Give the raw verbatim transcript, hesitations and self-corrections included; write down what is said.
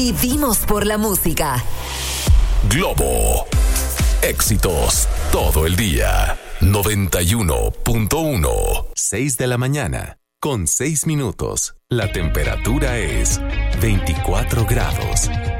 Vivimos por la música. Globo. Éxitos todo el día. noventa y uno punto uno. seis de la mañana, con seis minutos. La temperatura es veinticuatro grados.